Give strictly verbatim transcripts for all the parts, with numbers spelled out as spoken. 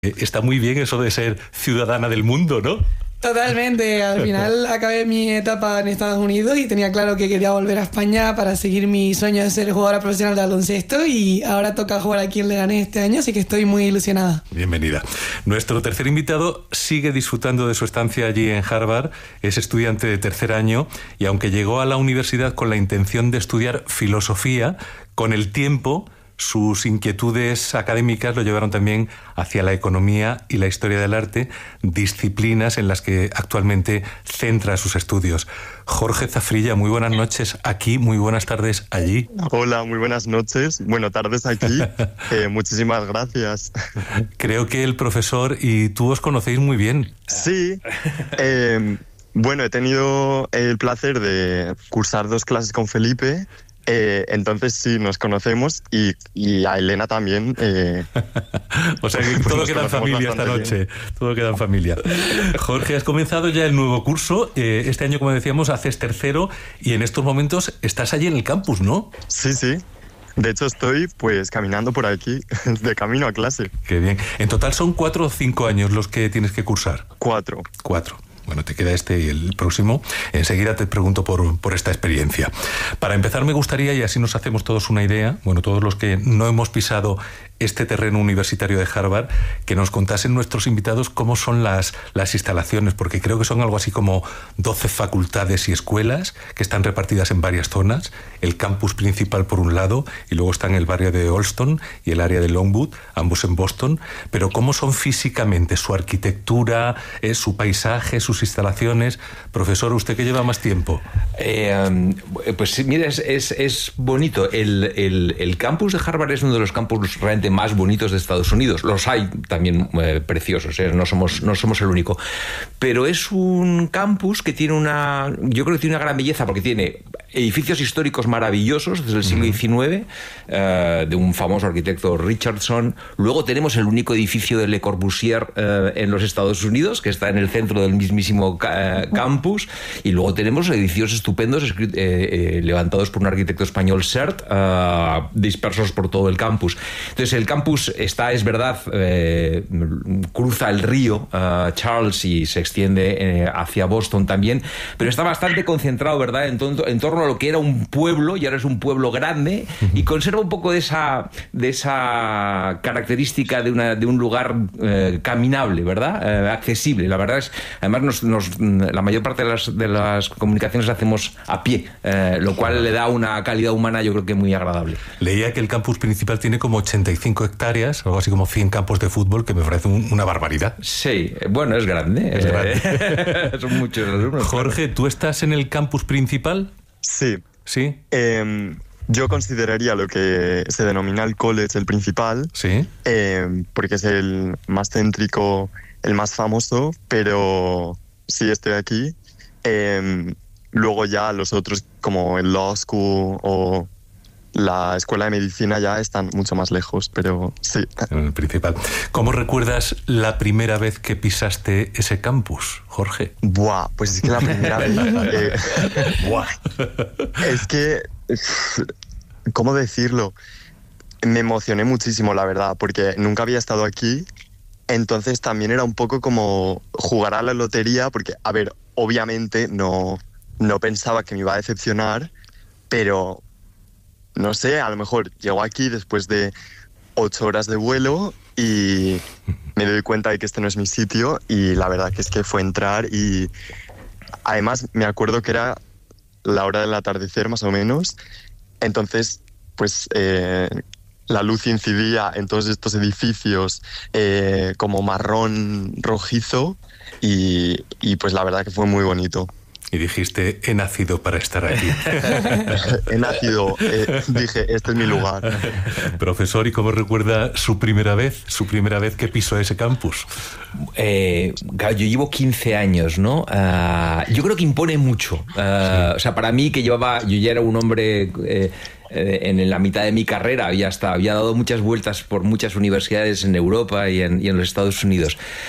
Está muy bien eso de ser ciudadana del mundo, ¿no? Totalmente. Al final acabé mi etapa en Estados Unidos y tenía claro que quería volver a España para seguir mi sueño de ser jugadora profesional de baloncesto, y ahora toca jugar aquí en Leganés este año, así que estoy muy ilusionada. Bienvenida. Nuestro tercer invitado sigue disfrutando de su estancia allí en Harvard. Es estudiante de tercer año y aunque llegó a la universidad con la intención de estudiar filosofía, con el tiempo sus inquietudes académicas lo llevaron también hacia la economía y la historia del arte, disciplinas en las que actualmente centra sus estudios. Jorge Zafrilla, muy buenas noches aquí, muy buenas tardes allí. Hola, muy buenas noches, buenas tardes aquí. Eh, muchísimas gracias. Creo que el profesor y tú os conocéis muy bien. Sí, eh, bueno, he tenido el placer de cursar dos clases con Felipe. Eh, entonces sí, nos conocemos y, y a Elena también. Eh, o sea que todo queda en familia esta noche. Bien. Todo queda en familia. Jorge, has comenzado ya el nuevo curso. Eh, este año, como decíamos, haces tercero y en estos momentos estás allí en el campus, ¿no? Sí, sí. De hecho, estoy pues caminando por aquí, de camino a clase. Qué bien. En total son cuatro o cinco años los que tienes que cursar. Cuatro. Cuatro. Bueno, te queda este y el próximo. Enseguida te pregunto por, por esta experiencia. Para empezar, me gustaría, y así nos hacemos todos una idea, bueno, todos los que no hemos pisado este terreno universitario de Harvard, que nos contasen nuestros invitados cómo son las, las instalaciones, porque creo que son algo así como doce facultades y escuelas que están repartidas en varias zonas. El campus principal por un lado, y luego están el barrio de Allston y el área de Longwood, ambos en Boston. Pero ¿cómo son físicamente? Su arquitectura, eh, su paisaje, sus instalaciones. Profesor, ¿usted que lleva más tiempo? Eh, pues mira, es, es, es bonito. El, el, el campus de Harvard es uno de los campus realmente más bonitos de Estados Unidos. Los hay también eh, preciosos, ¿eh? no somos, no somos el único. Pero es un campus que tiene una... Yo creo que tiene una gran belleza porque tiene edificios históricos maravillosos desde el siglo diecinueve, eh, de un famoso arquitecto Richardson. Luego tenemos el único edificio de Le Corbusier eh, en los Estados Unidos, que está en el centro del mismísimo ca- campus. Y luego tenemos edificios estupendos eh, eh, levantados por un arquitecto español, Sert, eh, dispersos por todo el campus. Entonces el campus está, es verdad, eh, cruza el río uh, Charles y se extiende eh, hacia Boston también, pero está bastante concentrado, ¿verdad?, en, to- en torno a lo que era un pueblo, y ahora es un pueblo grande, y conserva un poco de esa, de esa característica de, una, de un lugar eh, caminable, ¿verdad?, eh, accesible. La verdad es, además, nos, nos, la mayor parte de las, de las comunicaciones las hacemos a pie, eh, lo cual le da una calidad humana, yo creo que muy agradable. Leía que el campus principal tiene como ochenta y cinco hectáreas, algo así como cien campos de fútbol, que me parece un, una barbaridad. Sí, bueno, es grande. Es grande. Son muchos alumnos. Jorge, ¿tú estás en el campus principal? Sí. ¿Sí? Eh, yo consideraría lo que se denomina el college el principal. Sí. Eh, porque es el más céntrico, el más famoso, pero sí estoy aquí. Eh, luego ya los otros, como el Law School o la escuela de medicina, ya están mucho más lejos, pero sí. En el principal. ¿Cómo recuerdas la primera vez que pisaste ese campus, Jorge? Buah, pues es que la primera vez... Eh, Buah. Es que... ¿Cómo decirlo? Me emocioné muchísimo, la verdad, porque nunca había estado aquí. Entonces también era un poco como jugar a la lotería, porque, a ver, obviamente no, no pensaba que me iba a decepcionar, pero... No sé, a lo mejor llego aquí después de ocho horas de vuelo y me doy cuenta de que este no es mi sitio, y la verdad que es que fue entrar y además me acuerdo que era la hora del atardecer más o menos, entonces pues eh, la luz incidía en todos estos edificios eh, como marrón rojizo y, y pues la verdad que fue muy bonito. Y dijiste, he nacido para estar aquí. He nacido, eh, dije, este es mi lugar. Profesor, ¿y cómo recuerda su primera vez, su primera vez que pisó ese campus? Eh, yo llevo quince años, ¿no? Uh, yo creo que impone mucho. Uh, sí. O sea, para mí, que llevaba, yo ya era un hombre... Eh, en la mitad de mi carrera, había, hasta, había dado muchas vueltas por muchas universidades en Europa y en, y en los Estados Unidos.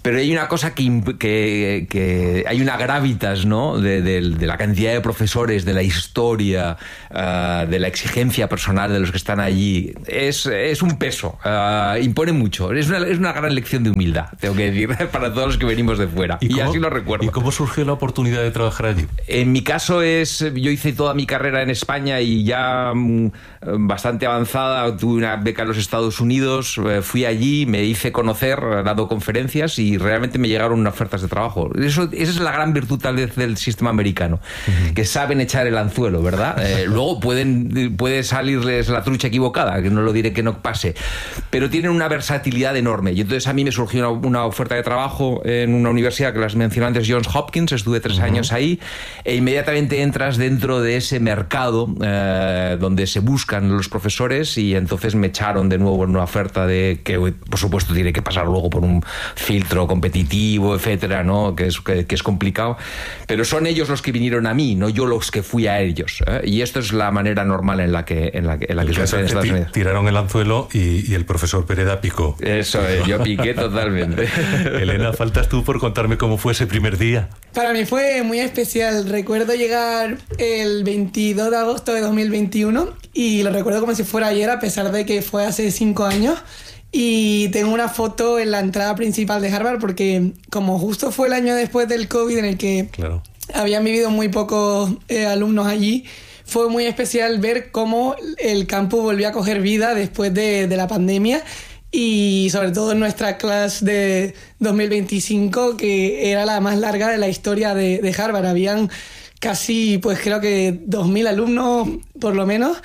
pero hay una cosa que, que, que hay una gravitas, ¿no? De, de, de la cantidad de profesores, de la historia, uh, de la exigencia personal de los que están allí. Es, es un peso, uh, impone mucho. Es una, es una gran lección de humildad, tengo que decir, para todos los que venimos de fuera. Y, y así lo recuerdo. ¿Y cómo surgió la oportunidad de trabajar allí? En mi caso es, yo hice toda mi carrera en España y ya um, bastante avanzada, tuve una beca en los Estados Unidos, eh, fui allí, me hice conocer, dado conferencias y realmente me llegaron ofertas de trabajo. Eso, esa es la gran virtud tal vez del sistema americano, uh-huh. que saben echar el anzuelo, ¿verdad? Eh, luego pueden, puede salirles la trucha equivocada, que no lo diré que no pase, pero tienen una versatilidad enorme. Y entonces a mí me surgió una, una oferta de trabajo en una universidad que las mencioné antes, Johns Hopkins, estuve tres uh-huh. años ahí, e inmediatamente entras dentro de ese mercado eh, donde se buscan los profesores, y entonces me echaron de nuevo en una oferta de que, por supuesto, tiene que pasar luego por un filtro competitivo, etcétera, ¿no? Que es, que, que es complicado, pero son ellos los que vinieron a mí, no yo los que fui a ellos, ¿eh? Y esto es la manera normal en la que en la que, en la que sucede en Estados Unidos. Tiraron el anzuelo y, y el profesor Pereda picó. Eso es, yo piqué totalmente. Elena, faltas tú por contarme cómo fue ese primer día. Para mí fue muy especial. Recuerdo llegar el veintidós de agosto de dos mil veintiuno y lo recuerdo como si fuera ayer, a pesar de que fue hace cinco años. Y tengo una foto en la entrada principal de Harvard porque como justo fue el año después del COVID en el que claro. habían vivido muy pocos eh, alumnos allí, fue muy especial ver cómo el campus volvió a coger vida después de, de la pandemia. Y sobre todo en nuestra clase de dos mil veinticinco, que era la más larga de la historia de, de Harvard. Habían casi, pues creo que dos mil alumnos por lo menos.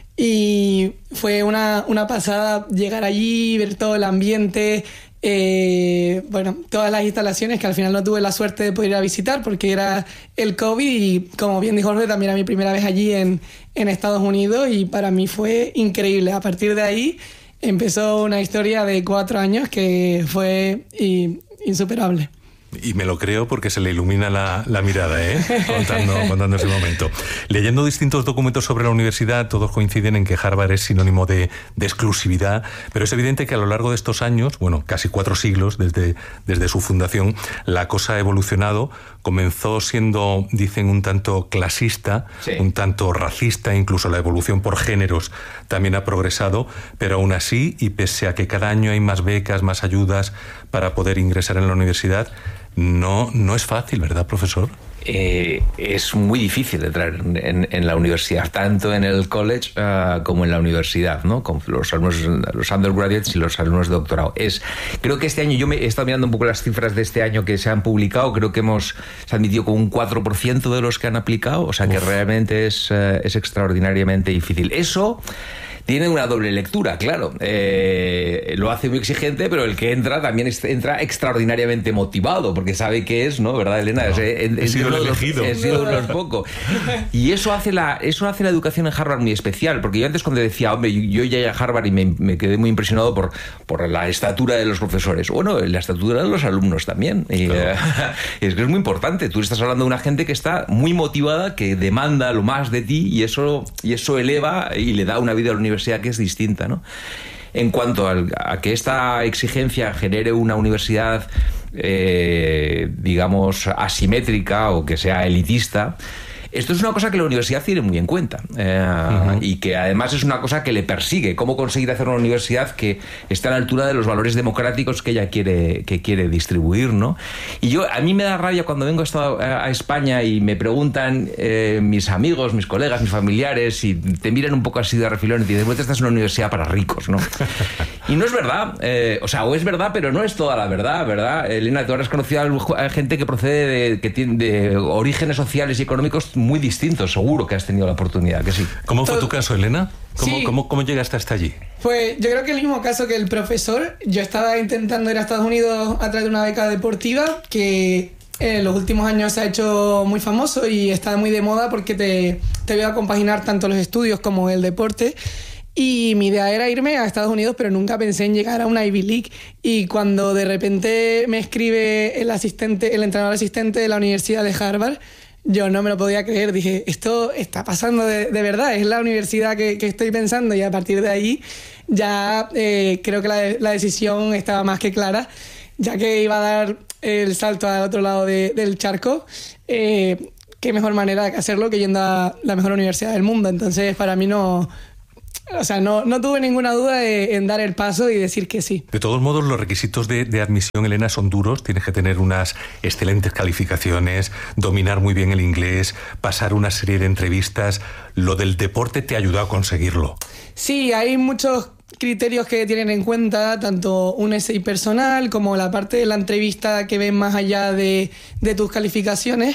Y fue una, una pasada llegar allí, ver todo el ambiente, eh, bueno, todas las instalaciones que al final no tuve la suerte de poder ir a visitar porque era el COVID. Y como bien dijo Jorge, también era mi primera vez allí en, en Estados Unidos y para mí fue increíble. A partir de ahí empezó una historia de cuatro años que fue insuperable. Y me lo creo porque se le ilumina la, la mirada, ¿eh? contando, contando ese momento. Leyendo distintos documentos sobre la universidad, todos coinciden en que Harvard es sinónimo de, de exclusividad, pero es evidente que a lo largo de estos años, bueno, casi cuatro siglos desde, desde su fundación, la cosa ha evolucionado. Comenzó siendo, dicen, un tanto clasista, sí. un tanto racista, incluso la evolución por géneros también ha progresado, pero aún así, y pese a que cada año hay más becas, más ayudas para poder ingresar en la universidad, no, no es fácil, ¿verdad, profesor? Eh, es muy difícil entrar en, en, en la universidad, tanto en el college uh, como en la universidad, ¿no? Con los alumnos, los undergraduates y los alumnos de doctorado. Es, creo que este año, yo me he estado mirando un poco las cifras de este año que se han publicado, creo que hemos se ha admitido con un cuatro por ciento de los que han aplicado, o sea que Uf. realmente es, uh, es extraordinariamente difícil. Eso tiene una doble lectura, claro. Eh, lo hace muy exigente, pero el que entra también entra extraordinariamente motivado, porque sabe qué es, ¿no? ¿Verdad, Elena? No, es, es, he sido el elegido. He sido uno de los pocos. Y eso hace, la, eso hace la educación en Harvard muy especial, porque yo antes cuando decía, hombre, yo ya llegué a Harvard y me, me quedé muy impresionado por, por la estatura de los profesores. Bueno, la estatura de los alumnos también. Y, claro. eh, es que es muy importante. Tú estás hablando de una gente que está muy motivada, que demanda lo más de ti, y eso, y eso eleva y le da una vida a la universidad que es distinta, ¿no? En cuanto al, a que esta exigencia genere una universidad, eh, digamos, asimétrica o que sea elitista, esto es una cosa que la universidad tiene muy en cuenta eh, uh-huh. y que además es una cosa que le persigue, cómo conseguir hacer una universidad que esté a la altura de los valores democráticos que ella quiere, que quiere distribuir, ¿no? Y yo, a mí me da rabia cuando vengo a, a España y me preguntan eh, mis amigos, mis colegas, mis familiares, y te miran un poco así de refilón y te dicen, bueno, esta es una universidad para ricos, ¿no? Y no es verdad, eh, o sea, o es verdad, pero no es toda la verdad, ¿verdad? Elena, tú habrás conocido a gente que procede de, que tiene, de orígenes sociales y económicos muy distintos, seguro que has tenido la oportunidad, que sí. ¿Cómo fue tu caso, Elena? ¿Cómo, sí. cómo, cómo llegaste hasta allí? Pues yo creo que el mismo caso que el profesor. Yo estaba intentando ir a Estados Unidos a través de una beca deportiva que en los últimos años se ha hecho muy famoso y está muy de moda porque te, te veo a compaginar tanto los estudios como el deporte. Y mi idea era irme a Estados Unidos, pero nunca pensé en llegar a una Ivy League. Y cuando de repente me escribe el asistente, el entrenador asistente de la Universidad de Harvard, yo no me lo podía creer. Dije, esto está pasando de, de verdad, es la universidad que, que estoy pensando. Y a partir de ahí ya eh, creo que la, la decisión estaba más que clara. ya que iba a dar el salto al otro lado de, del charco, eh, qué mejor manera de hacerlo que yendo a la mejor universidad del mundo. Entonces, para mí no... O sea, no, no tuve ninguna duda de, en dar el paso y decir que sí. De todos modos, los requisitos de, de admisión, Elena, son duros. Tienes que tener unas excelentes calificaciones, dominar muy bien el inglés, pasar una serie de entrevistas. Lo del deporte te ayudó a conseguirlo. Sí, hay muchos criterios que tienen en cuenta, tanto un essay personal como la parte de la entrevista que ven más allá de, de tus calificaciones.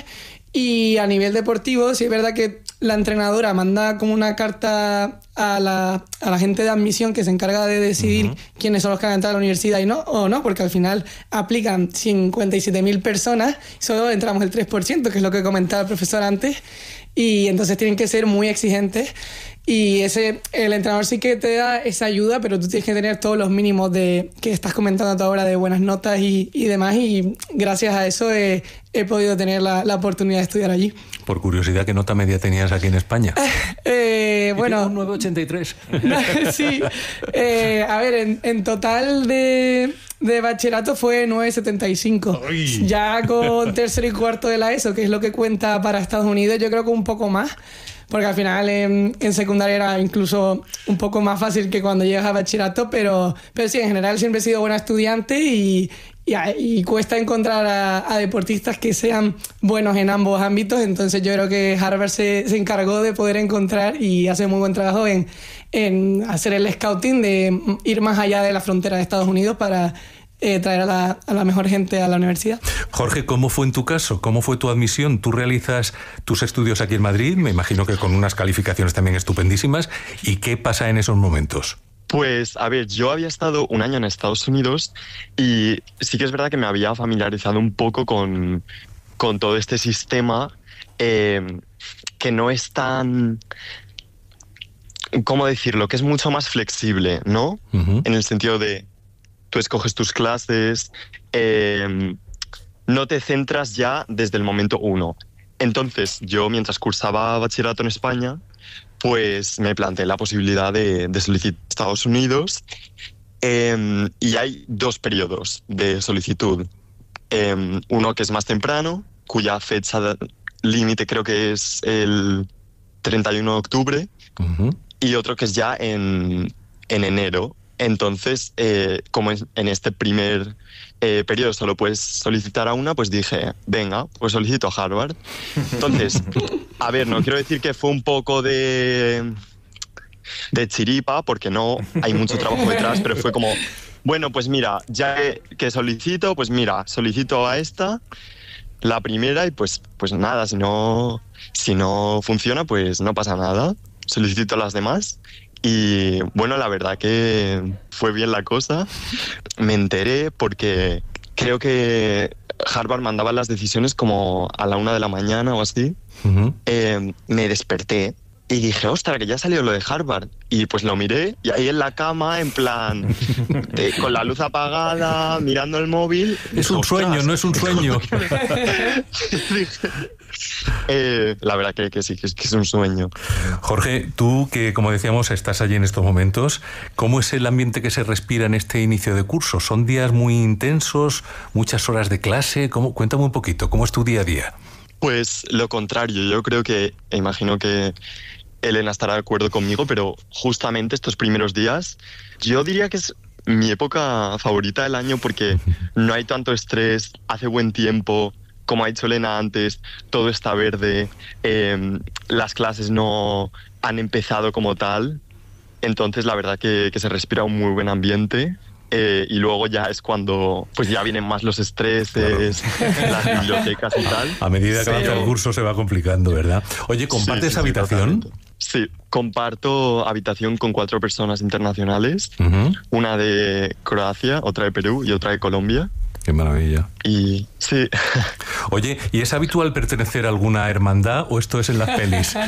Y a nivel deportivo, sí es verdad que la entrenadora manda como una carta a la, a la gente de admisión que se encarga de decidir uh-huh. quiénes son los que van a entrar a la universidad y no, o no, porque al final aplican cincuenta y siete mil personas, solo entramos el tres por ciento, que es lo que comentaba el profesor antes, y entonces tienen que ser muy exigentes. Y ese, el entrenador sí que te da esa ayuda, pero tú tienes que tener todos los mínimos de que estás comentando tú ahora, de buenas notas y, y demás, y gracias a eso he, he podido tener la, la oportunidad de estudiar allí. Por curiosidad, ¿qué nota media tenías aquí en España? eh, bueno... un nueve coma ochenta y tres. Sí. Eh, a ver, en, en total de, de bachillerato fue nueve coma setenta y cinco. ¡Ay! Ya con tercero y cuarto de la ESO, que es lo que cuenta para Estados Unidos, yo creo que un poco más. Porque al final en, en secundaria era incluso un poco más fácil que cuando llegas a bachillerato, pero, pero sí, en general siempre he sido buena estudiante y, y, y cuesta encontrar a, a deportistas que sean buenos en ambos ámbitos. Entonces yo creo que Harvard se, se encargó de poder encontrar y hace muy buen trabajo en, en hacer el scouting, de ir más allá de la frontera de Estados Unidos para... Eh, traer a la, a la mejor gente a la universidad. Jorge, ¿cómo fue en tu caso? ¿Cómo fue tu admisión? Tú realizas tus estudios aquí en Madrid, me imagino que con unas calificaciones también estupendísimas. ¿Y qué pasa en esos momentos? Pues, a ver, yo había estado un año en Estados Unidos y sí que es verdad que me había familiarizado un poco con, con todo este sistema eh, que no es tan... ¿Cómo decirlo? Que es mucho más flexible, ¿no? Uh-huh. En el sentido de... Tú escoges tus clases, eh, no te centras ya desde el momento uno. Entonces, yo mientras cursaba bachillerato en España, pues me planteé la posibilidad de, de solicitar a Estados Unidos eh, y hay dos periodos de solicitud. Eh, uno que es más temprano, cuya fecha límite creo que es el treinta y uno de octubre, uh-huh. y otro que es ya en, en enero. Entonces, eh, como en este primer eh, periodo solo puedes solicitar a una, pues dije, venga, pues solicito a Harvard. Entonces, a ver, no quiero decir que fue un poco de, de chiripa, porque no hay mucho trabajo detrás, pero fue como, bueno, pues mira, ya que solicito, pues mira, solicito a esta, la primera, y pues, pues nada, si no, si no funciona, pues no pasa nada. Solicito a las demás. Y bueno, la verdad que fue bien la cosa. Me enteré porque creo que Harvard mandaba las decisiones como a la una de la mañana o así. Uh-huh. Eh, me desperté y dije, ostras, que ya salió lo de Harvard. Y pues lo miré y ahí en la cama, en plan, de, con la luz apagada, mirando el móvil. Es un ostras. Sueño, no es un sueño. eh, la verdad que, que sí, que es, que es un sueño. Jorge, tú que, como decíamos, estás allí en estos momentos, ¿cómo es el ambiente que se respira en este inicio de curso? ¿Son días muy intensos, muchas horas de clase? ¿Cómo? Cuéntame un poquito, ¿cómo es tu día a día? Pues lo contrario, yo creo que, imagino que Elena estará de acuerdo conmigo, pero justamente estos primeros días, yo diría que es mi época favorita del año porque no hay tanto estrés, hace buen tiempo, como ha dicho Elena antes, todo está verde, eh, las clases no han empezado como tal, entonces la verdad que, que se respira un muy buen ambiente. Eh, y luego ya es cuando pues ya vienen más los estreses, claro. Las bibliotecas y tal. A medida que avanza el curso se va complicando, ¿verdad? Oye, ¿compartes sí, sí, habitación? Sí, sí, comparto habitación con cuatro personas internacionales, uh-huh. Una de Croacia, otra de Perú y otra de Colombia. Qué maravilla. Y sí. Oye, ¿y es habitual pertenecer a alguna hermandad o esto es en las pelis?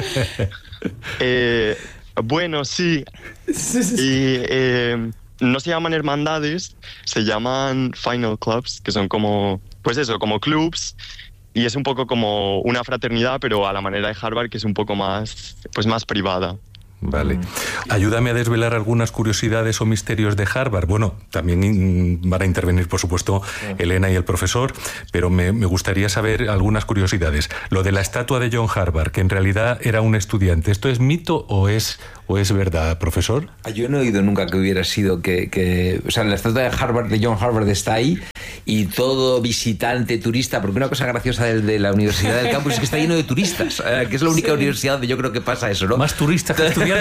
eh, bueno, sí. Y... Eh, no se llaman hermandades, se llaman final clubs, que son como, pues eso, como clubs, y es un poco como una fraternidad, pero a la manera de Harvard, que es un poco más, pues más privada. Vale. Ayúdame a desvelar algunas curiosidades o misterios de Harvard. Bueno, también van a intervenir, por supuesto, Elena y el profesor, pero me, me gustaría saber algunas curiosidades. Lo de la estatua de John Harvard, que en realidad era un estudiante, ¿esto es mito o es, o es verdad, profesor? Yo no he oído nunca que hubiera sido que, que... O sea, la estatua de Harvard, de John Harvard está ahí, y todo visitante, turista, porque una cosa graciosa de, de la Universidad del Campus es que está lleno de turistas, eh, que es la única sí. universidad donde yo creo que pasa eso, ¿no? Más turistas que estudiantes.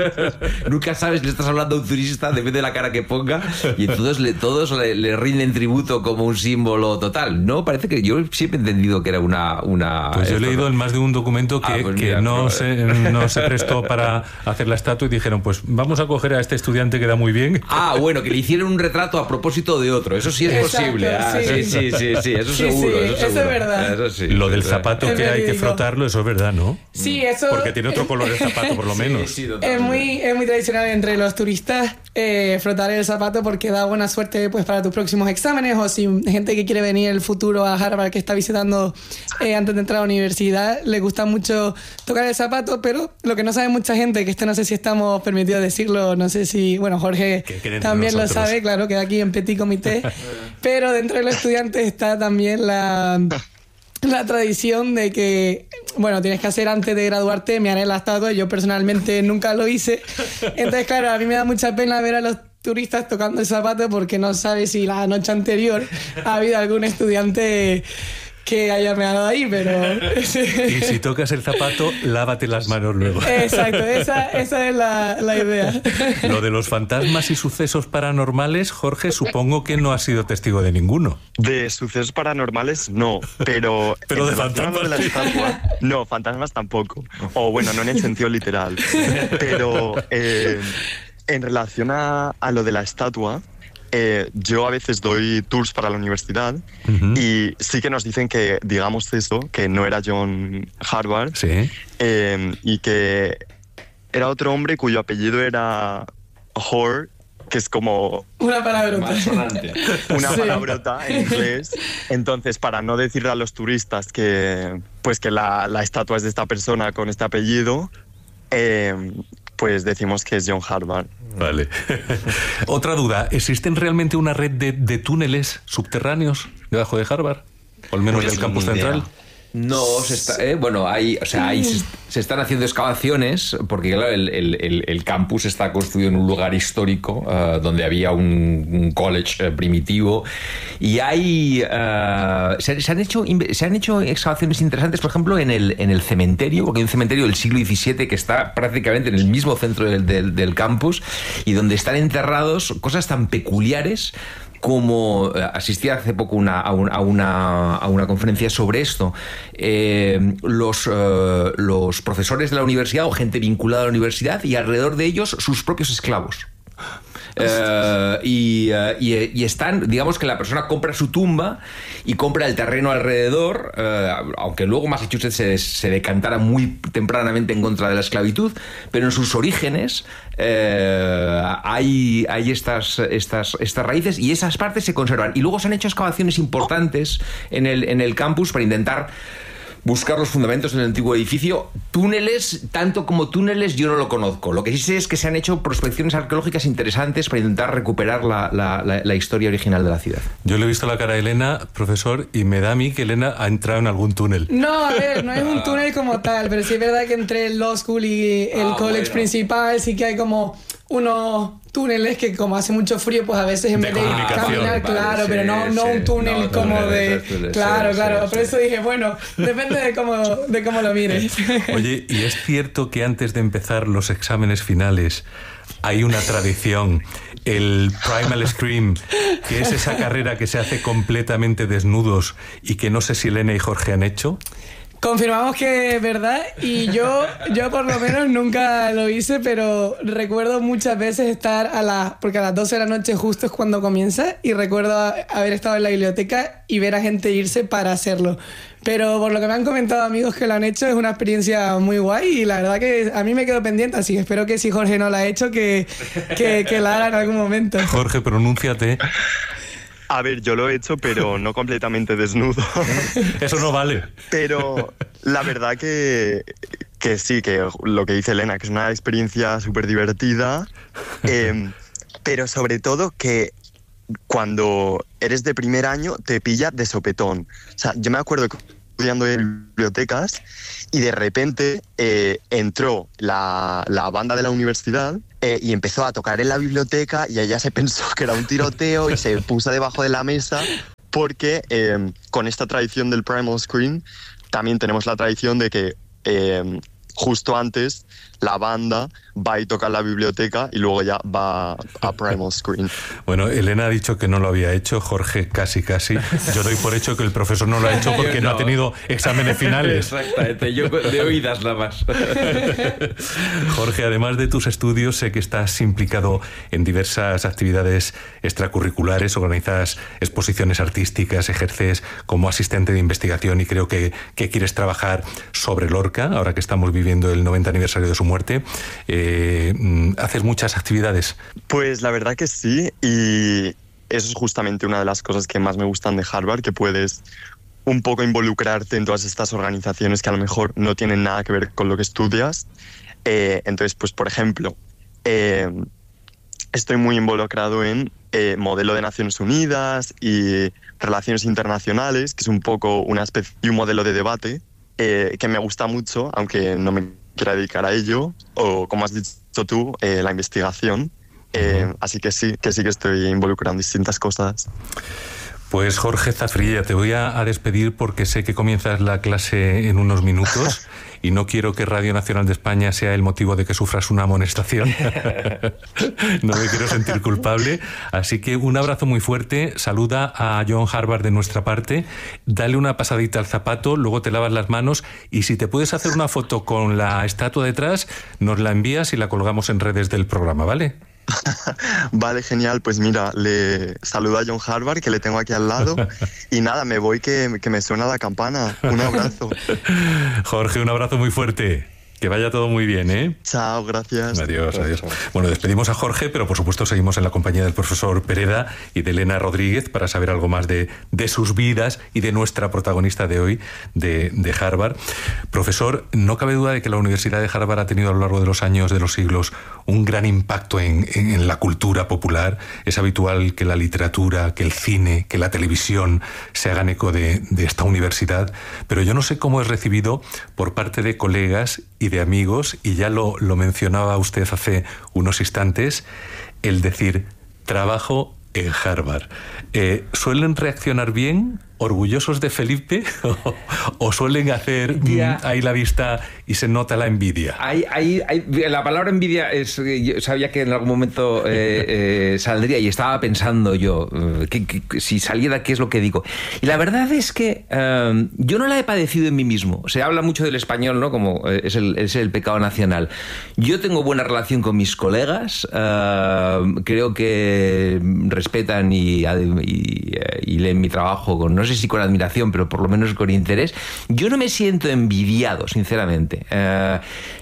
Nunca sabes, le estás hablando a un turista, depende de la cara que ponga, y todos, le, todos le, le rinden tributo como un símbolo total. No, parece que yo siempre he entendido que era una... una pues yo he leído en más de un documento que, ah, pues mira, que no, no, se, no se prestó para hacer la estatua y dijeron, pues vamos a coger a este estudiante que da muy bien. Ah, bueno, que le hicieron un retrato a propósito de otro. Eso sí es Exacto, posible. Ah, sí. Sí, sí, sí, sí, eso sí, seguro. Sí, eso, eso seguro. es verdad. Eso sí, lo del zapato es que hay que frotarlo, eso es verdad, ¿no? Sí, eso... Porque tiene otro color el zapato, por lo menos. Sí, sí, es, muy, es muy tradicional entre los turistas eh, frotar el zapato porque da buena suerte pues, para tus próximos exámenes, o si gente que quiere venir en el futuro a Harvard, que está visitando eh, antes de entrar a la universidad, le gusta mucho tocar el zapato, pero lo que no sabe mucha gente, que esto no sé si estamos permitidos decirlo, no sé si, bueno, Jorge también lo sabe, claro, queda aquí en petit comité, pero dentro de los estudiantes está también la... la tradición de que, bueno, tienes que hacer antes de graduarte, mear en la estatua. Yo personalmente nunca lo hice. Entonces, claro, a mí me da mucha pena ver a los turistas tocando el zapato porque no sabes si la noche anterior ha habido algún estudiante que haya meado ahí, pero... Y si tocas el zapato, lávate las manos luego. Exacto, esa, esa es la, la idea. Lo de los fantasmas y sucesos paranormales, Jorge, supongo que no has sido testigo de ninguno. De sucesos paranormales, no, pero... Pero de fantasmas... De la estatua, no, fantasmas tampoco. O bueno, no en el sentido literal. Pero eh, en relación a, a lo de la estatua... Eh, yo a veces doy tours para la universidad uh-huh. y sí que nos dicen que digamos eso, que no era John Harvard sí. eh, y que era otro hombre cuyo apellido era Hoare, que es como... Una palabrota. Una sí. palabrota en inglés. Entonces, para no decirle a los turistas que, pues que la, la estatua es de esta persona con este apellido, eh, pues decimos que es John Harvard. Vale. Otra duda, ¿existen realmente una red de, de túneles subterráneos debajo de Harvard? O al menos pues del campus central. No, se está, eh, bueno, hay, o sea, hay, se, se están haciendo excavaciones porque claro, el, el, el campus está construido en un lugar histórico uh, donde había un, un college uh, primitivo y hay uh, se, se han hecho se han hecho excavaciones interesantes, por ejemplo, en el en el cementerio, porque hay un cementerio del siglo diecisiete que está prácticamente en el mismo centro del, del, del campus y donde están enterrados cosas tan peculiares como asistí hace poco una, a, un, a, una, a una conferencia sobre esto. Eh, los, eh, los profesores de la universidad o gente vinculada a la universidad y alrededor de ellos sus propios esclavos. Uh, y, uh, y, y están, digamos que la persona compra su tumba y compra el terreno alrededor, uh, aunque luego Massachusetts se, se decantara muy tempranamente en contra de la esclavitud, pero en sus orígenes uh, hay, hay estas, estas, estas raíces y esas partes se conservan. Y luego se han hecho excavaciones importantes en el, en el campus para intentar buscar los fundamentos del antiguo edificio. Túneles, tanto como túneles, yo no lo conozco. Lo que sí sé es que se han hecho prospecciones arqueológicas interesantes para intentar recuperar la, la, la, la historia original de la ciudad. Yo le he visto la cara a Elena, profesor, y me da a mí que Elena ha entrado en algún túnel. No, a ver, no es un túnel como tal, pero sí es verdad que entre el law school y el ah, college bueno. principal sí que hay como unos túneles que como hace mucho frío, pues a veces en de vez de caminar, claro, sí, pero no, no sí, un túnel no, como túneles, de... Túneles, claro, sí, claro, sí, por sí. eso dije, bueno, depende de cómo, de cómo lo mires. Oye, ¿y es cierto que antes de empezar los exámenes finales hay una tradición, el Primal Scream, que es esa carrera que se hace completamente desnudos y que no sé si Elena y Jorge han hecho? Confirmamos que es verdad y yo, yo por lo menos nunca lo hice, pero recuerdo muchas veces estar a las... porque a las doce de la noche justo es cuando comienza y recuerdo haber estado en la biblioteca y ver a gente irse para hacerlo. Pero por lo que me han comentado amigos que lo han hecho, es una experiencia muy guay y la verdad que a mí me quedo pendiente, así que espero que si Jorge no la ha hecho, que, que, que la haga en algún momento. Jorge, pronúnciate. A ver, yo lo he hecho, pero no completamente desnudo. Eso no vale. Pero la verdad que, que sí, que lo que dice Elena, que es una experiencia súper divertida, eh, pero sobre todo que cuando eres de primer año te pilla de sopetón. O sea, yo me acuerdo que estudiando en bibliotecas y de repente eh, entró la, la banda de la universidad eh, y empezó a tocar en la biblioteca y ella se pensó que era un tiroteo y se puso debajo de la mesa porque eh, con esta tradición del primal screen también tenemos la tradición de que eh, justo antes la banda va y toca en la biblioteca y luego ya va a primal screen. Bueno, Elena ha dicho que no lo había hecho, Jorge casi casi. Yo doy por hecho que el profesor no lo ha hecho porque no. no ha tenido exámenes finales. Exactamente, yo de oídas nada más. Jorge, además de tus estudios, sé que estás implicado en diversas actividades extracurriculares, organizas exposiciones artísticas, ejerces como asistente de investigación y creo que, que quieres trabajar sobre Lorca, ahora que estamos viviendo el noventa aniversario de su muerte. Eh, ¿Haces muchas actividades? Pues la verdad que sí, y eso es justamente una de las cosas que más me gustan de Harvard, que puedes un poco involucrarte en todas estas organizaciones que a lo mejor no tienen nada que ver con lo que estudias. Eh, entonces, pues por ejemplo, eh, estoy muy involucrado en eh, modelo de Naciones Unidas y relaciones internacionales, que es un poco una especie de un modelo de debate eh, que me gusta mucho, aunque no me quiera dedicar a ello, o como has dicho tú, eh, la investigación. Eh, así que sí, que sí que estoy involucrado en distintas cosas. Pues Jorge Zafrilla, te voy a, a despedir porque sé que comienzas la clase en unos minutos y no quiero que Radio Nacional de España sea el motivo de que sufras una amonestación. No me quiero sentir culpable. Así que un abrazo muy fuerte, saluda a John Harvard de nuestra parte, dale una pasadita al zapato, luego te lavas las manos y si te puedes hacer una foto con la estatua detrás, nos la envías y la colgamos en redes del programa, ¿vale? Vale, genial. Pues mira, le saludo a John Harvard, que le tengo aquí al lado. Y nada, me voy que, que me suena la campana. Un abrazo. Jorge, un abrazo muy fuerte. Que vaya todo muy bien, ¿eh? Chao, gracias. Adiós, adiós. Bueno, despedimos a Jorge, pero por supuesto seguimos en la compañía del profesor Pereda y de Elena Rodríguez para saber algo más de, de sus vidas y de nuestra protagonista de hoy, de, de Harvard. Profesor, no cabe duda de que la Universidad de Harvard ha tenido a lo largo de los años, de los siglos, un gran impacto en, en, en la cultura popular. Es habitual que la literatura, que el cine, que la televisión se hagan eco de, de esta universidad, pero yo no sé cómo es recibido por parte de colegas y de amigos, y ya lo, lo mencionaba usted hace unos instantes, el decir, trabajo en Harvard. Eh, ¿Suelen reaccionar bien, orgullosos de Felipe, o, o suelen hacer yeah. mm, ahí la vista y se nota la envidia? Hay, hay, hay, la palabra envidia es, yo sabía que en algún momento eh, eh, saldría y estaba pensando yo eh, que, que, si saliera qué es lo que digo. Y la verdad es que eh, yo no la he padecido en mí mismo. Se habla mucho del español, ¿no? Como eh, es, el, es el pecado nacional. Yo tengo buena relación con mis colegas, eh, creo que respetan y, y, y leen mi trabajo con, no sé si con admiración, pero por lo menos con interés. Yo no me siento envidiado, sinceramente. Eh,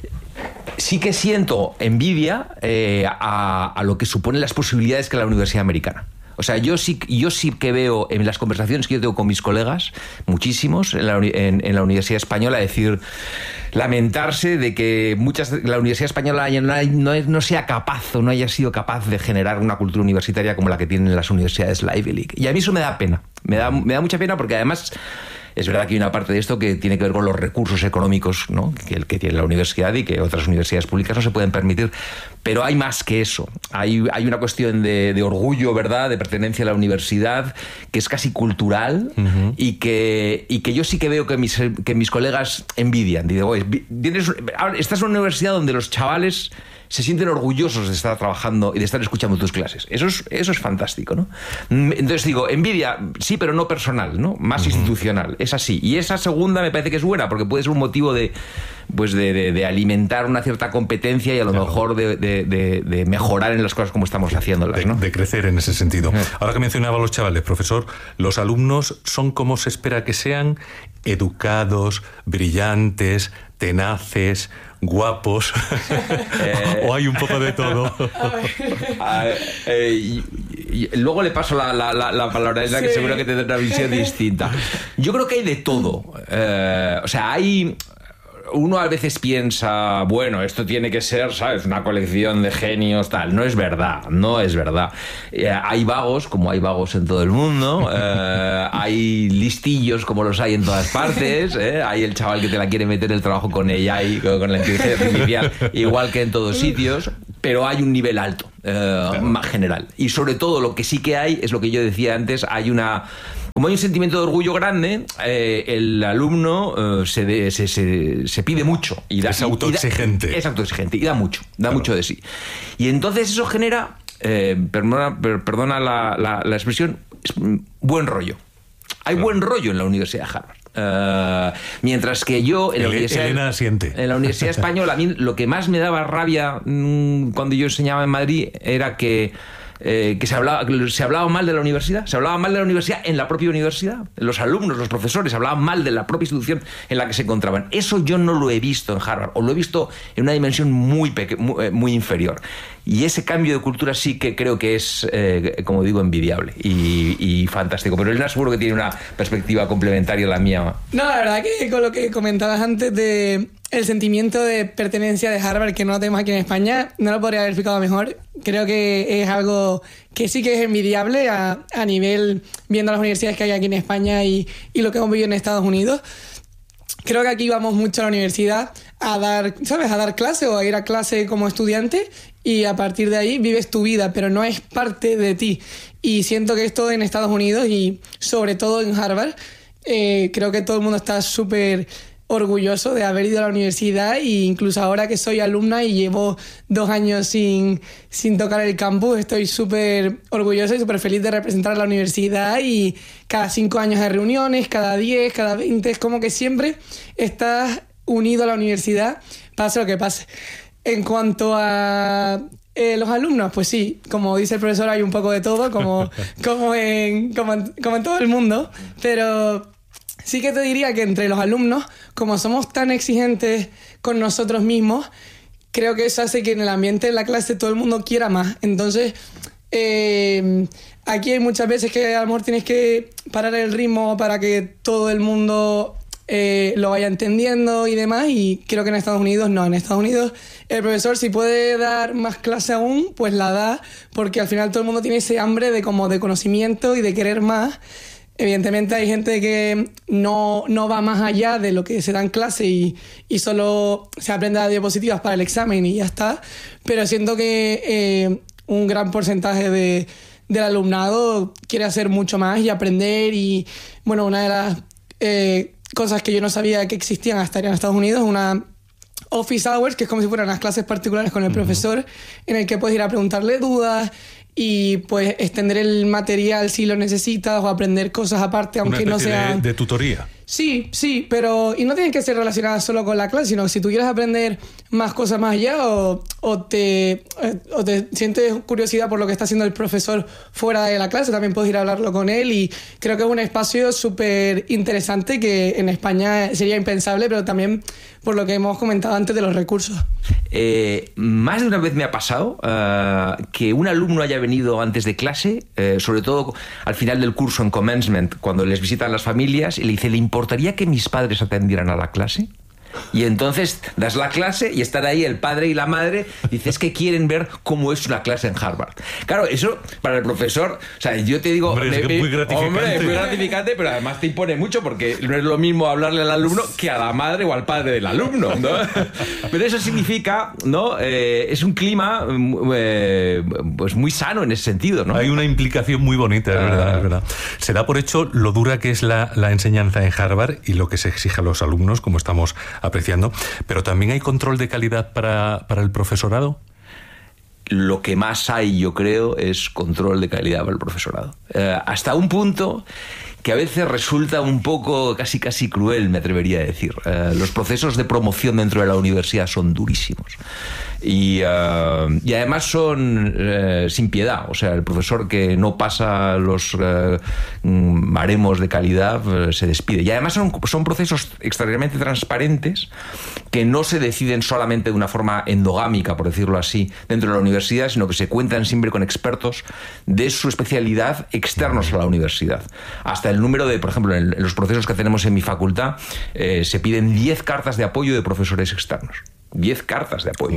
sí que siento envidia eh, a, a lo que suponen las posibilidades que la Universidad Americana. O sea, yo sí, yo sí que veo en las conversaciones que yo tengo con mis colegas, muchísimos, en la, en, en la Universidad Española, decir, lamentarse de que muchas la Universidad Española no, no, no sea capaz o no haya sido capaz de generar una cultura universitaria como la que tienen las universidades la Ivy League. Y a mí eso me da pena. Me da, me da mucha pena porque además es verdad que hay una parte de esto que tiene que ver con los recursos económicos, ¿no? que, que tiene la universidad y que otras universidades públicas no se pueden permitir. Pero hay más que eso. Hay, hay una cuestión de, de orgullo, ¿verdad?, de pertenencia a la universidad, que es casi cultural, uh-huh. y, que, y que yo sí que veo que mis, que mis colegas envidian. Digo, tienes, esta es una universidad donde los chavales se sienten orgullosos de estar trabajando y de estar escuchando tus clases. Eso es, eso es fantástico, ¿no? Entonces digo, envidia, sí, pero no personal, ¿no? Más uh-huh. institucional. Es así. Y esa segunda me parece que es buena, porque puede ser un motivo de, pues de, de, de alimentar una cierta competencia y a lo claro. mejor de, de, de, de mejorar en las cosas como estamos haciéndolas, ¿no? De, de crecer en ese sentido. Uh-huh. Ahora que mencionaba a los chavales, profesor, los alumnos son como se espera que sean, educados, brillantes, tenaces, guapos, eh, o hay un poco de todo. A ver, eh, y, y, luego le paso la, la, la, la palabra a ella, sí. que seguro que tendrá una visión distinta. Yo creo que hay de todo. Eh, o sea, hay... uno a veces piensa, bueno, esto tiene que ser, ¿sabes?, una colección de genios, tal. No es verdad, no es verdad. Eh, hay vagos, como hay vagos en todo el mundo, eh, hay listillos como los hay en todas partes, eh, hay el chaval que te la quiere meter el trabajo con ella y con la inteligencia artificial, igual que en todos sitios, pero hay un nivel alto, eh, más general. Y sobre todo lo que sí que hay, es lo que yo decía antes, hay una... Como hay un sentimiento de orgullo grande, eh, el alumno eh, se, de, se, se, se pide mucho. Y da, es autoexigente. Y da, es autoexigente y da mucho, da claro. mucho de sí. Y entonces eso genera, eh, perdona, perdona la, la, la expresión, buen rollo. Hay claro. buen rollo en la Universidad de Harvard. Uh, mientras que yo en la, universidad, en la Universidad Española, a mí lo que más me daba rabia mmm, cuando yo enseñaba en Madrid era que Eh, que se hablaba, se hablaba mal de la universidad, se hablaba mal de la universidad en la propia universidad. Los alumnos, los profesores hablaban mal de la propia institución en la que se encontraban. Eso yo no lo he visto en Harvard, o lo he visto en una dimensión muy, peque- muy, muy inferior. Y ese cambio de cultura sí que creo que es, eh, como digo, envidiable y, y fantástico. Pero Elena seguro que tiene una perspectiva complementaria a la mía. No, la verdad que con lo que comentabas antes de el sentimiento de pertenencia de Harvard, que no lo tenemos aquí en España, no lo podría haber explicado mejor. Creo que es algo que sí que es envidiable a, a nivel, viendo las universidades que hay aquí en España y, y lo que hemos vivido en Estados Unidos. Creo que aquí vamos mucho a la universidad a dar, ¿sabes?, a dar clase o a ir a clase como estudiante, y a partir de ahí vives tu vida, pero no es parte de ti. Y siento que esto en Estados Unidos y sobre todo en Harvard, eh, creo que todo el mundo está súper orgulloso de haber ido a la universidad, e incluso ahora que soy alumna y llevo dos años sin, sin tocar el campus, estoy súper orgullosa y súper feliz de representar a la universidad, y cada cinco años hay reuniones, cada diez, cada veinte, es como que siempre estás unido a la universidad, pase lo que pase. En cuanto a eh, los alumnos, pues sí, como dice el profesor, hay un poco de todo, como, como, en, como, en, como en todo el mundo, pero sí que te diría que entre los alumnos, como somos tan exigentes con nosotros mismos, creo que eso hace que en el ambiente de la clase todo el mundo quiera más. Entonces, eh, aquí hay muchas veces que a lo mejor tienes que parar el ritmo para que todo el mundo eh, lo vaya entendiendo y demás, y creo que en Estados Unidos no. En Estados Unidos el profesor, si puede dar más clase aún, pues la da, porque al final todo el mundo tiene ese hambre de, como de conocimiento y de querer más. Evidentemente hay gente que no, no va más allá de lo que se da en clase y, y solo se aprende las diapositivas para el examen y ya está, pero siento que eh, un gran porcentaje de, del alumnado quiere hacer mucho más y aprender. Y bueno, una de las eh, cosas que yo no sabía que existían hasta en Estados Unidos, una office hours, que es como si fueran las clases particulares con el uh-huh. profesor, en el que puedes ir a preguntarle dudas y pues extender el material si lo necesitas, o aprender cosas aparte, aunque no sea de, de tutoría. Sí, sí, pero y no tienen que ser relacionadas solo con la clase, sino que si tú quieres aprender más cosas más allá, o, o, te, o te sientes curiosidad por lo que está haciendo el profesor fuera de la clase, también puedes ir a hablarlo con él, y creo que es un espacio súper interesante que en España sería impensable, pero también por lo que hemos comentado antes de los recursos. Eh, más de una vez me ha pasado uh, que un alumno haya venido antes de clase, eh, sobre todo al final del curso en commencement, cuando les visitan las familias, y le dice: ¿le importaría que mis padres atendieran a la clase? Y entonces das la clase y están ahí el padre y la madre, dices que quieren ver cómo es una clase en Harvard. Claro, eso para el profesor, o sea, yo te digo, hombre, es me, muy gratificante. Hombre, es muy gratificante, pero además te impone mucho, porque no es lo mismo hablarle al alumno que a la madre o al padre del alumno, ¿no? Pero eso significa, ¿no? Eh, es un clima eh, pues muy sano en ese sentido, ¿no? Hay una implicación muy bonita, es verdad, es verdad. Se da por hecho lo dura que es la, la enseñanza en Harvard y lo que se exige a los alumnos, como estamos apreciando, pero también hay control de calidad para, para el profesorado. Lo que más hay, yo creo, es control de calidad para el profesorado. Eh, hasta un punto que a veces resulta un poco casi casi cruel, me atrevería a decir. Eh, los procesos de promoción dentro de la universidad son durísimos. Y, uh, y además son uh, sin piedad. O sea, el profesor que no pasa los uh, baremos de calidad uh, se despide. Y además son, son procesos extraordinariamente transparentes, que no se deciden solamente de una forma endogámica, por decirlo así, dentro de la universidad, sino que se cuentan siempre con expertos de su especialidad externos a la universidad. Hasta el número de, por ejemplo, en, en los procesos que tenemos en mi facultad, eh, se piden diez cartas de apoyo de profesores externos. diez cartas de apoyo.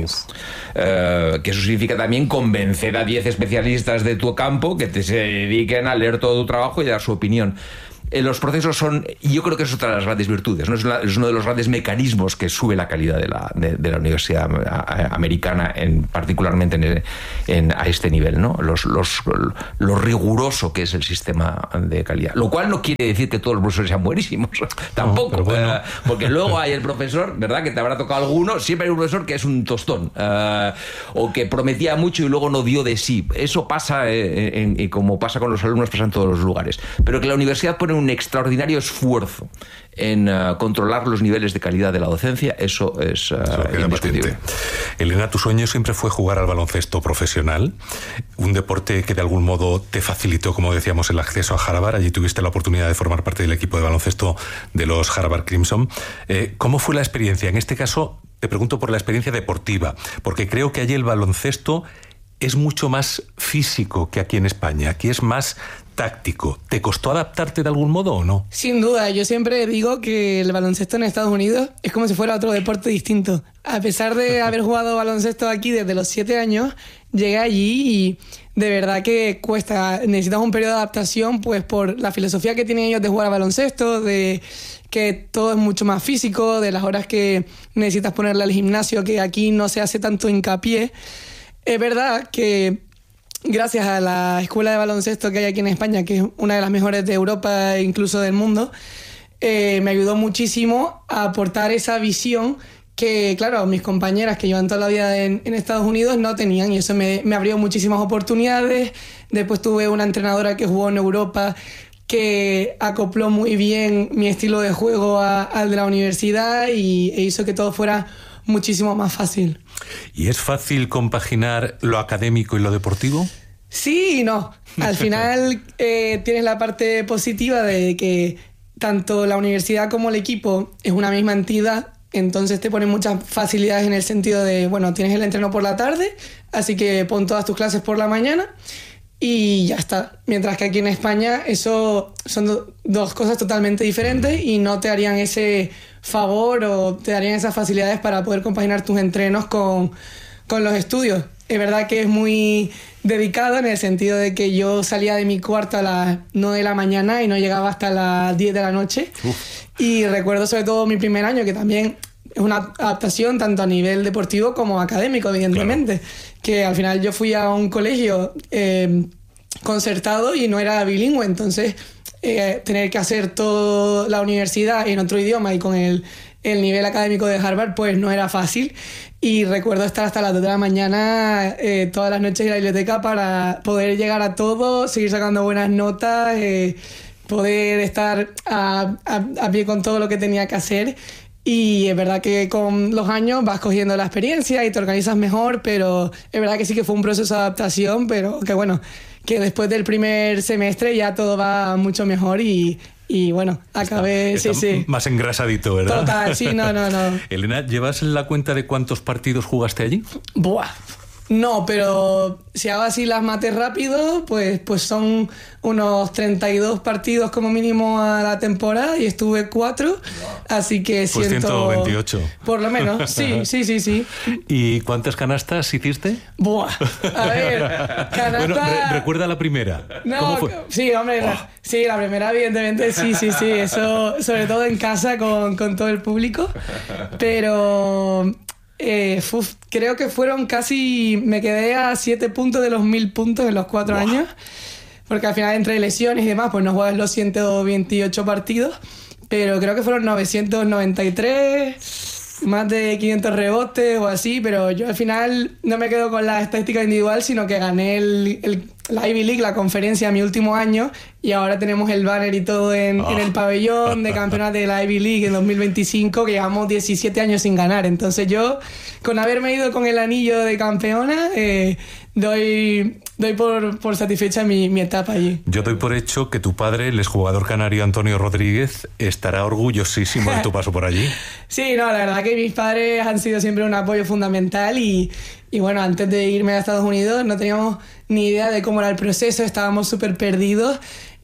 Eh, que eso significa también convencer a diez especialistas de tu campo que te se dediquen a leer todo tu trabajo y a dar su opinión. Eh, los procesos son, y yo creo que es otra de las grandes virtudes, ¿no? Es, una, es uno de los grandes mecanismos que sube la calidad de la, de, de la universidad americana, en, particularmente en, en, a este nivel, ¿no? Los, los, lo riguroso que es el sistema de calidad. Lo cual no quiere decir que todos los profesores sean buenísimos, tampoco, no, bueno. eh, porque luego hay el profesor, ¿verdad?, que te habrá tocado alguno, siempre hay un profesor que es un tostón, eh, o que prometía mucho y luego no dio de sí. Eso pasa, eh, en, en, como pasa con los alumnos, pasa en todos los lugares. Pero que la universidad pone un extraordinario esfuerzo en uh, controlar los niveles de calidad de la docencia, eso es uh, eso indiscutible. Elena, tu sueño siempre fue jugar al baloncesto profesional, un deporte que de algún modo te facilitó, como decíamos, el acceso a Harvard. Allí tuviste la oportunidad de formar parte del equipo de baloncesto de los Harvard Crimson. Eh, ¿Cómo fue la experiencia? En este caso, te pregunto por la experiencia deportiva, porque creo que allí el baloncesto es mucho más físico que aquí en España. Aquí es más táctico. ¿Te costó adaptarte de algún modo o no? Sin duda, yo siempre digo que el baloncesto en Estados Unidos es como si fuera otro deporte distinto. A pesar de haber jugado baloncesto aquí desde los siete años, llegué allí y de verdad que cuesta, necesitas un periodo de adaptación, pues por la filosofía que tienen ellos de jugar a baloncesto, de que todo es mucho más físico, de las horas que necesitas ponerle al gimnasio, que aquí no se hace tanto hincapié. Es verdad que gracias a la escuela de baloncesto que hay aquí en España, que es una de las mejores de Europa e incluso del mundo, eh, me ayudó muchísimo a aportar esa visión que, claro, mis compañeras que llevan toda la vida en, en Estados Unidos no tenían, y eso me, me abrió muchísimas oportunidades. Después tuve una entrenadora que jugó en Europa que acopló muy bien mi estilo de juego a, al de la universidad y e hizo que todo fuera muchísimo más fácil. ¿Y es fácil compaginar lo académico y lo deportivo? Sí y no. Al final eh, tienes la parte positiva de que tanto la universidad como el equipo es una misma entidad, entonces te ponen muchas facilidades en el sentido de, bueno, tienes el entreno por la tarde, así que pon todas tus clases por la mañana y ya está. Mientras que aquí en España eso son do- dos cosas totalmente diferentes y no te harían ese favor o te darían esas facilidades para poder compaginar tus entrenos con, con los estudios. Es verdad que es muy dedicado en el sentido de que yo salía de mi cuarto a las nueve de la mañana y no llegaba hasta las diez de la noche. Uf. Y recuerdo sobre todo mi primer año, que también es una adaptación tanto a nivel deportivo como académico, evidentemente. Claro. Que al final yo fui a un colegio eh, concertado y no era bilingüe, entonces eh, tener que hacer toda la universidad en otro idioma y con el, el nivel académico de Harvard, pues no era fácil. Y recuerdo estar hasta las dos de la mañana eh, todas las noches en la biblioteca para poder llegar a todo, seguir sacando buenas notas, eh, poder estar a, a, a pie con todo lo que tenía que hacer. Y es verdad que con los años vas cogiendo la experiencia y te organizas mejor, pero es verdad que sí que fue un proceso de adaptación, pero que bueno, que después del primer semestre ya todo va mucho mejor y, y bueno, acabé... Está, sí, está sí. más engrasadito, ¿verdad? Total, sí, no, no, no. Elena, ¿llevas la cuenta de cuántos partidos jugaste allí? Buah... No, pero si hago así las mates rápido, pues, pues son unos treinta y dos partidos como mínimo a la temporada y estuve cuatro, así que pues siento... ciento veintiocho. Por lo menos, sí, sí, sí, sí. ¿Y cuántas canastas hiciste? Buah, a ver, canasta... Bueno, re- recuerda la primera. No, ¿Cómo fue? Sí, hombre, oh. la, sí, la primera evidentemente, sí, sí, sí, eso sobre todo en casa con, con todo el público, pero... Eh, uf, creo que fueron casi... Me quedé a siete puntos de los mil puntos en los cuatro wow. años. Porque al final, entre lesiones y demás, pues no juegas los ciento veintiocho partidos. Pero creo que fueron novecientos noventa y tres, más de quinientos rebotes o así. Pero yo al final no me quedo con la estadística individual, sino que gané el, el, la Ivy League, la conferencia, mi último año. Y ahora tenemos el banner y todo en, oh. en el pabellón de campeonato de la Ivy League en dos mil veinticinco, que llevamos diecisiete años sin ganar. Entonces yo, con haberme ido con el anillo de campeona, eh, doy, doy por, por satisfecha mi, mi etapa allí. Yo doy por hecho que tu padre, el exjugador canario Antonio Rodríguez, estará orgullosísimo de tu paso por allí. Sí, no, la verdad que mis padres han sido siempre un apoyo fundamental y, y bueno, antes de irme a Estados Unidos no teníamos ni idea de cómo era el proceso, estábamos súper perdidos.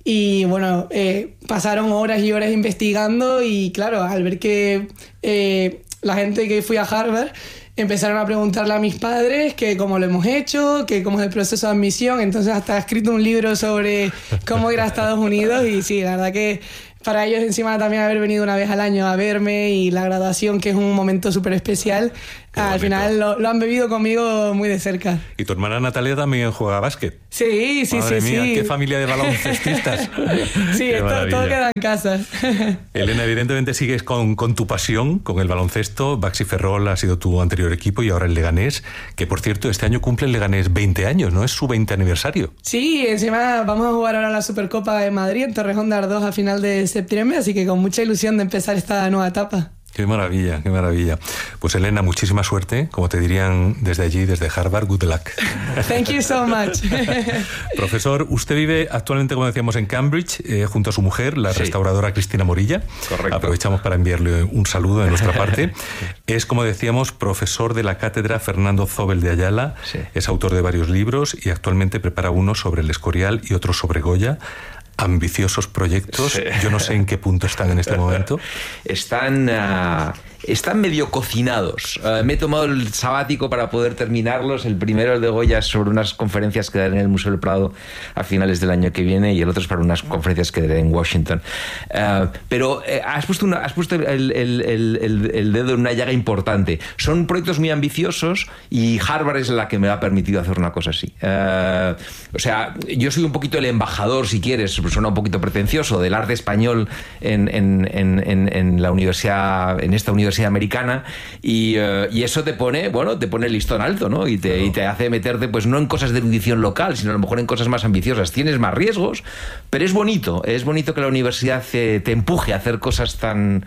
Y bueno, eh, pasaron horas y horas investigando y claro, al ver que eh, la gente que fui a Harvard empezaron a preguntarle a mis padres que cómo lo hemos hecho, que cómo es el proceso de admisión. Entonces hasta he escrito un libro sobre cómo ir a Estados Unidos y sí, la verdad que para ellos encima también haber venido una vez al año a verme y la graduación, que es un momento súper especial, al final lo, lo han vivido conmigo muy de cerca. ¿Y tu hermana Natalia también juega a básquet? Sí, sí, Madre sí, mía, sí. qué familia de baloncestistas. Sí, esto, todo queda en casa. Elena, evidentemente sigues con, con tu pasión, con el baloncesto. Baxi Ferrol ha sido tu anterior equipo y ahora el Leganés, que por cierto este año cumple el Leganés veinte años, ¿no? Es su veinte aniversario. Sí, encima vamos a jugar ahora la Supercopa de Madrid en Torrejón de Ardoz a final de septiembre, así que con mucha ilusión de empezar esta nueva etapa. Qué maravilla, qué maravilla. Pues Elena, muchísima suerte, como te dirían desde allí, desde Harvard, good luck. Thank you so much. Profesor, usted vive actualmente, como decíamos, en Cambridge, eh, junto a su mujer, la sí. restauradora Cristina Morilla. Correcto. Aprovechamos para enviarle un saludo de nuestra parte. Es, como decíamos, profesor de la cátedra Fernando Zóbel de Ayala, sí. es autor de varios libros y actualmente prepara uno sobre el Escorial y otro sobre Goya. Ambiciosos proyectos, sí. Yo no sé en qué punto están en este momento. Están, uh, están medio cocinados. Uh, me he tomado el sabático para poder terminarlos. El primero, el de Goya, sobre unas conferencias que daré en el Museo del Prado a finales del año que viene, y el otro es para unas conferencias que daré en Washington. Uh, pero uh, has puesto, una, has puesto el, el, el, el, el dedo en una llaga importante. Son proyectos muy ambiciosos y Harvard es la que me ha permitido hacer una cosa así. Uh, o sea, yo soy un poquito el embajador, si quieres, suena un poquito pretencioso, del arte español en, en, en, en la universidad, en esta universidad americana, y, uh, y eso te pone, bueno, te pone el listón alto, ¿no? Y te, claro. y te hace meterte, pues no en cosas de erudición local, sino a lo mejor en cosas más ambiciosas. Tienes más riesgos, pero es bonito, es bonito que la universidad te, te empuje a hacer cosas tan,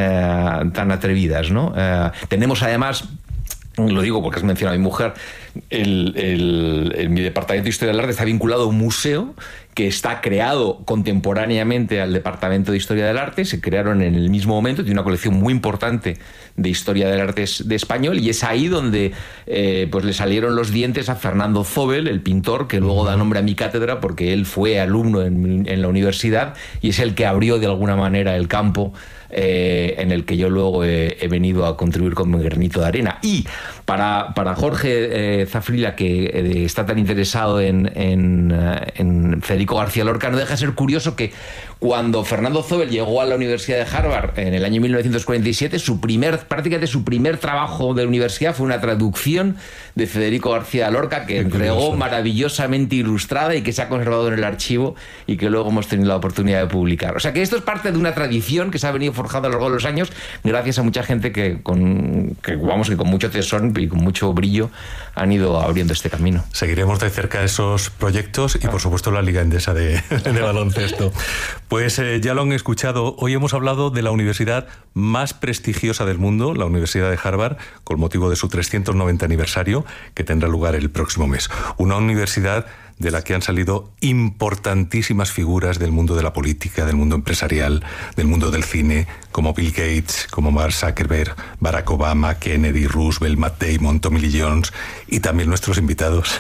uh, tan atrevidas, ¿no? Uh, tenemos además, lo digo porque has mencionado a mi mujer, el, el, el, mi departamento de Historia del Arte está vinculado a un museo que está creado contemporáneamente al Departamento de Historia del Arte. Se crearon en el mismo momento, tiene una colección muy importante de Historia del Arte de español, y es ahí donde eh, pues le salieron los dientes a Fernando Zóbel, el pintor, que luego da nombre a mi cátedra porque él fue alumno en, en la universidad y es el que abrió de alguna manera el campo eh, en el que yo luego he, he venido a contribuir con mi granito de arena. Y para, para Jorge eh, Zafrilla, que eh, está tan interesado en, en, en Federico García Lorca, no deja de ser curioso que cuando Fernando Zóbel llegó a la Universidad de Harvard en el año mil novecientos cuarenta y siete, su primer, prácticamente su primer trabajo de la universidad fue una traducción de Federico García Lorca que entregó maravillosamente ilustrada y que se ha conservado en el archivo y que luego hemos tenido la oportunidad de publicar. O sea que esto es parte de una tradición que se ha venido forjando a lo largo de los años gracias a mucha gente que con, que, vamos, que con mucho tesón y con mucho brillo han ido abriendo este camino. Seguiremos de cerca esos proyectos y por supuesto la Liga Endesa de, de baloncesto. Pues eh, ya lo han escuchado, hoy hemos hablado de la universidad más prestigiosa del mundo, la Universidad de Harvard, con motivo de su trescientos noventa aniversario, que tendrá lugar el próximo mes. Una universidad de la que han salido importantísimas figuras del mundo de la política, del mundo empresarial, del mundo del cine, como Bill Gates, como Mark Zuckerberg, Barack Obama, Kennedy, Roosevelt, Matt Damon, Tommy Lee Jones, y también nuestros invitados,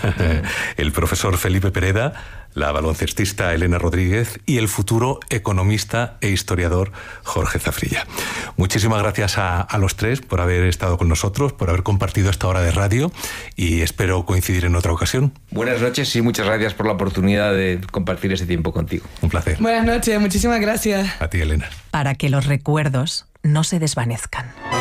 el profesor Felipe Pereda, la baloncestista Elena Rodríguez y el futuro economista e historiador Jorge Zafrilla. Muchísimas gracias a, a los tres por haber estado con nosotros, por haber compartido esta hora de radio, y espero coincidir en otra ocasión. Buenas noches y muchas gracias por la oportunidad de compartir ese tiempo contigo. Un placer. Buenas noches, muchísimas gracias. A ti, Elena. Para que los recuerdos no se desvanezcan.